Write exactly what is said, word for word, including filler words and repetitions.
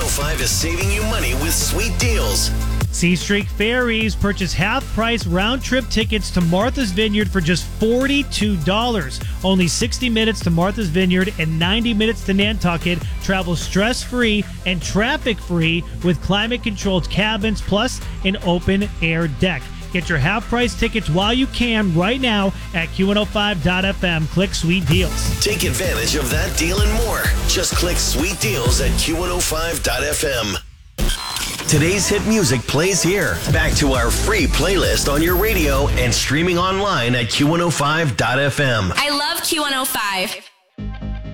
five is saving you money with sweet deals. Sea Streak Ferries purchase half-price round-trip tickets to Martha's Vineyard for just forty-two dollars. Only sixty minutes to Martha's Vineyard and ninety minutes to Nantucket. Travel stress-free and traffic-free with climate-controlled cabins plus an open-air deck. Get your half-price tickets while you can right now at Q one oh five dot F M. Click Sweet Deals. Take advantage of that deal and more. Just click Sweet Deals at Q one oh five dot F M. Today's hit music plays here. Back to our free playlist on your radio and streaming online at Q one oh five dot F M. I love Q one oh five.